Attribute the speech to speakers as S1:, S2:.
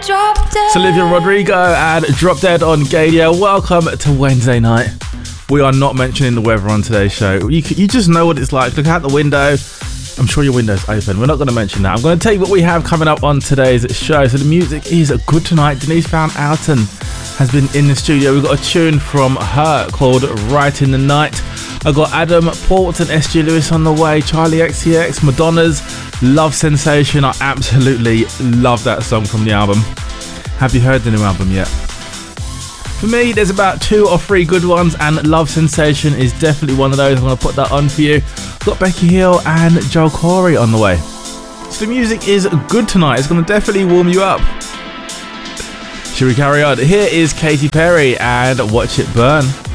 S1: So Olivia Rodrigo and Drop Dead on Gadia. Welcome to Wednesday night. We are not mentioning the weather on today's show. You just know what it's like. Look out the window. I'm sure your window's open. We're not going to mention that. I'm going to tell you what we have coming up on today's show. So the music is good tonight. Denise Van Outen has been in the studio. We've got a tune from her called Right in the Night. I've got Adam Port and SG Lewis on the way. Charlie XCX, Madonna's Love Sensation. I absolutely love that song from the album. Have you heard the new album yet? For me, there's about 2 or 3 good ones, and Love Sensation is definitely one of those. I'm going to put that on for you. Got Becky Hill and Joel Corey on the way. So the music is good tonight. It's going to definitely warm you up. Should we carry on? Here is Katy Perry and Watch It Burn.